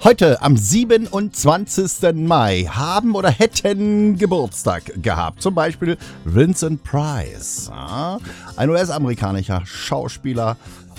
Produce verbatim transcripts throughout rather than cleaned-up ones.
Heute am siebenundzwanzigsten Mai haben oder hätten Geburtstag gehabt. Zum Beispiel Vincent Price, ja, ein U S-amerikanischer Schauspieler,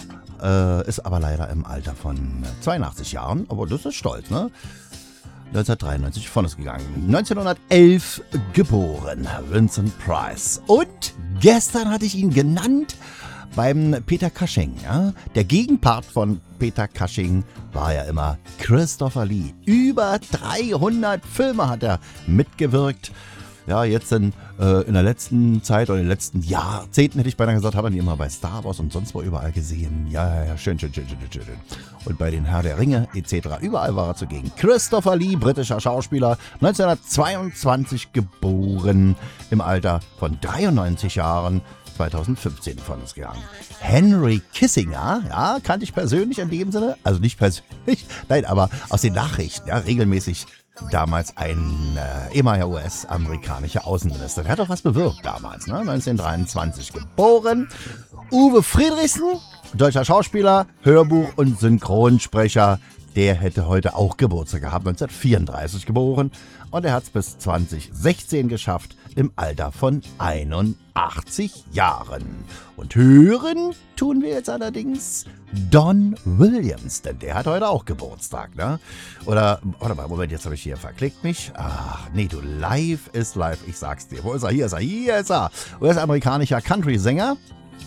äh, ist aber leider im Alter von zweiundachtzig Jahren, aber das ist stolz, ne? neunzehnhundertdreiundneunzig von uns gegangen. neunzehnhundertelf geboren, Vincent Price. Und gestern hatte ich ihn genannt beim Peter Cushing. Ja? Der Gegenpart von Peter Cushing war ja immer Christopher Lee. Über dreihundert Filme hat er mitgewirkt. Ja, jetzt in, äh, in der letzten Zeit oder in den letzten Jahrzehnten, hätte ich beinahe gesagt, haben wir ihn immer bei Star Wars und sonst wo überall gesehen. Ja, ja, ja, schön, schön, schön, schön, schön, schön. Und bei den Herr der Ringe et cetera. Überall war er zugegen. Christopher Lee, britischer Schauspieler, neunzehnhundertzweiundzwanzig geboren, im Alter von dreiundneunzig Jahren. zweitausendfünfzehn von uns gegangen. Henry Kissinger, ja, kannte ich persönlich in dem Sinne, also nicht persönlich, nein, aber aus den Nachrichten, ja, regelmäßig damals ein äh, ehemaliger U S-amerikanischer Außenminister. Der hat doch was bewirkt damals, ne? neunzehnhundertdreiundzwanzig geboren. Uwe Friedrichsen, deutscher Schauspieler, Hörbuch- und Synchronsprecher. Der hätte heute auch Geburtstag gehabt, neunzehnhundertvierunddreißig geboren. Und er hat es bis zweitausendsechzehn geschafft, im Alter von einundachtzig Jahren. Und hören tun wir jetzt allerdings Don Williams, denn der hat heute auch Geburtstag, ne? Oder, warte mal, Moment, jetzt habe ich hier verklickt mich. Ach, nee, du, live ist live, ich sag's dir. Wo ist er? Hier ist er, hier ist er. U S-amerikanischer Country-Sänger,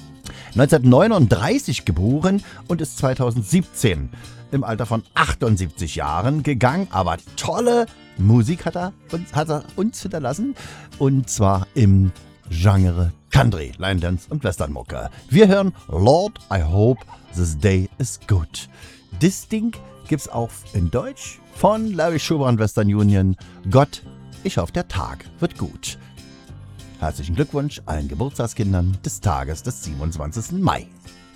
neunzehnhundertneununddreißig geboren und ist zweitausendsiebzehn im Alter von achtundsiebzig Jahren gegangen, aber tolle Musik hat er uns, hat er uns hinterlassen, und zwar im Genre Country, Line Dance und Westernmucke. Wir hören Lord, I Hope This Day Is Good. Das Ding gibt's auch in Deutsch von Larry Schuber und Western Union. Gott, ich hoffe, der Tag wird gut. Herzlichen Glückwunsch allen Geburtstagskindern des Tages des siebenundzwanzigsten Mai.